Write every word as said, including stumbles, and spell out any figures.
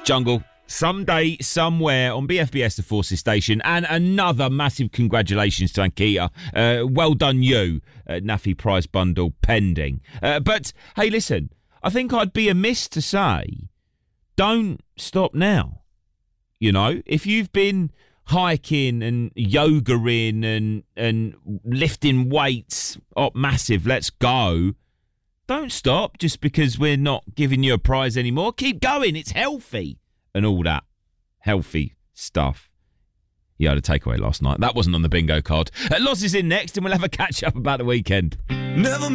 Jungle, someday, somewhere on B F B S The Forces Station. And another massive congratulations to Ankita. Uh, well done you. Uh, Naffy prize bundle pending. Uh, but, hey, listen, I think I'd be amiss to say, don't stop now. You know, if you've been hiking and yogaing and, and lifting weights up massive, let's go. Don't stop just because we're not giving you a prize anymore. Keep going. It's healthy and all that healthy stuff. You had a takeaway last night. That wasn't on the bingo card. Uh, Loz is in next and we'll have a catch up about the weekend. Never